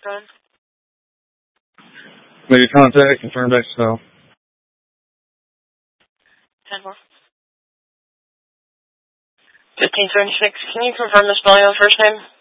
Go ahead. Maybe contact, confirm XL. 10-4. 1576. Can you confirm the spelling of the first name?